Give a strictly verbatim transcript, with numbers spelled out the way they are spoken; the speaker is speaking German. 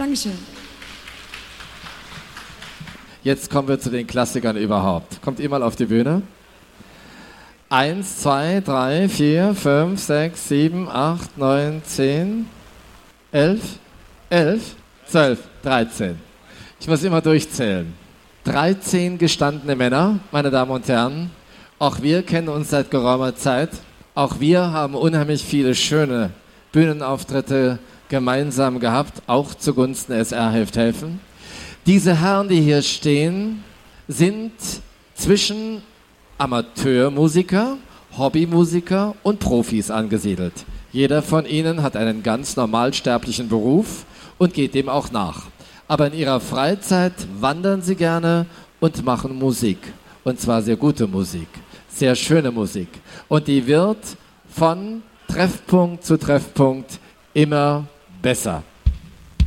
Dankeschön. Jetzt kommen wir zu den Klassikern überhaupt. Kommt ihr mal auf die Bühne? Eins, zwei, drei, vier, fünf, sechs, sieben, acht, neun, zehn, elf, elf, zwölf, dreizehn. Ich muss immer durchzählen. dreizehn gestandene Männer, meine Damen und Herren. Auch wir kennen uns seit geraumer Zeit. Auch wir haben unheimlich viele schöne Bühnenauftritte gemeinsam gehabt, auch zugunsten S R hilft helfen. Diese Herren, die hier stehen, sind zwischen Amateurmusiker, Hobbymusiker und Profis angesiedelt. Jeder von ihnen hat einen ganz normalsterblichen Beruf und geht dem auch nach. Aber in ihrer Freizeit wandern sie gerne und machen Musik. Und zwar sehr gute Musik, sehr schöne Musik. Und die wird von Treffpunkt zu Treffpunkt immer besser.